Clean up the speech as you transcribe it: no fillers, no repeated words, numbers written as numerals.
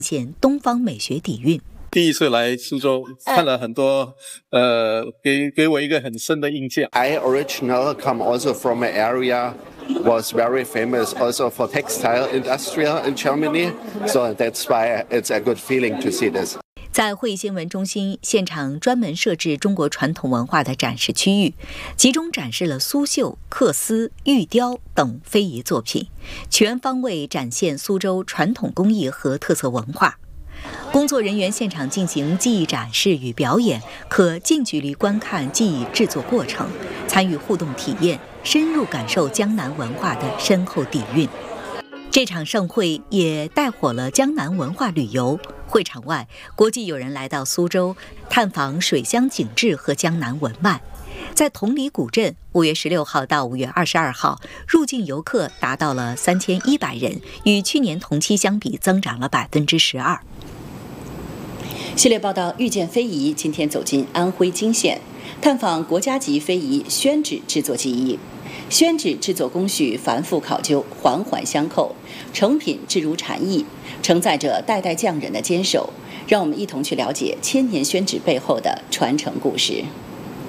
现东方美学底蕴。 第一次来苏州，看了很多，给我一个很深的印象。 I originally come also from an area was very famous also for textile industrial in Germany, so that's why it's a good feeling to see this. 在会议新闻中心现场专门设置中国传统文化的展示区域，集中展示了苏绣、缂丝、玉雕等非遗作品，全方位展现苏州传统工艺和特色文化。工作人员现场进行技艺展示与表演，可近距离观看技艺制作过程，参与互动体验，深入感受江南文化的深厚底蕴。这场盛会也带火了江南文化旅游。会场外，国际友人来到苏州，探访水乡景致和江南文脉。在同里古镇，5月16号到5月22号，入境游客达到了3100人，与去年同期相比增长了12%。 系列报道遇见非遗，今天走进安徽泾县，探访国家级非遗宣纸制作技艺。宣纸制作工序繁复考究，环环相扣，成品质如蝉翼，承载着代代匠人的坚守。让我们一同去了解千年宣纸背后的传承故事。